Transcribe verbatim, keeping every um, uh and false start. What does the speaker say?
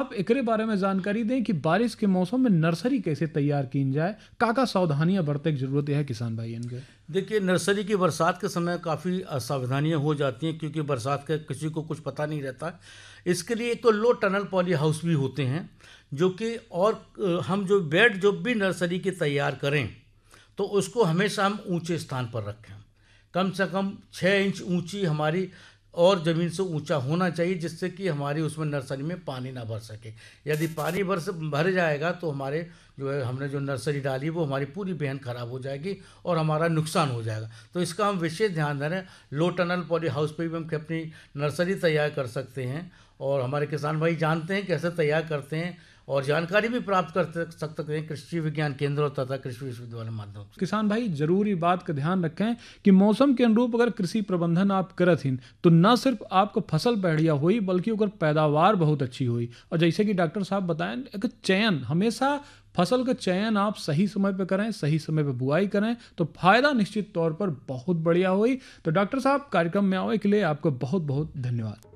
आप एकरे बारे में जानकारी दें कि बारिश के मौसम में नर्सरी कैसे तैयार की जाए, का का सावधानियां बरते की जरूरत है किसान भाई इनके। देखिए, नर्सरी की बरसात के समय काफ़ी असावधानियां हो जाती हैं, क्योंकि बरसात का किसी को कुछ पता नहीं रहता। इसके लिए एक तो लो टनल पॉली हाउस भी होते हैं, जो कि और अ, हम जो बेड जो भी नर्सरी की तैयार करें तो उसको हमेशा हम ऊंचे स्थान पर रखें। कम से कम छः इंच ऊंची हमारी और ज़मीन से ऊंचा होना चाहिए, जिससे कि हमारी उसमें नर्सरी में पानी ना भर सके। यदि पानी भर से भर जाएगा तो हमारे जो है हमने जो नर्सरी डाली वो हमारी पूरी बेहन खराब हो जाएगी और हमारा नुकसान हो जाएगा। तो इसका हम विशेष ध्यान दे रहे हैं। लो टनल पॉली हाउस पे भी हम अपनी नर्सरी तैयार कर सकते हैं, और हमारे किसान भाई जानते हैं कैसे तैयार करते हैं, और जानकारी भी प्राप्त कर सकते हैं कृषि विज्ञान केंद्रों तथा कृषि विश्वविद्यालय माध्यम से। किसान भाई जरूरी बात का ध्यान रखें कि मौसम के अनुरूप अगर कृषि प्रबंधन आप करत हिन तो न सिर्फ आपको फसल बढ़िया हुई बल्कि अगर पैदावार बहुत अच्छी हुई। और जैसे कि डॉक्टर साहब बताएं, एक चयन हमेशा फसल का चयन आप सही समय पे करें, सही समय पे बुआई करें तो फायदा निश्चित तौर पर बहुत बढ़िया हुई। तो डॉक्टर साहब कार्यक्रम में आने के लिए आपको बहुत बहुत धन्यवाद।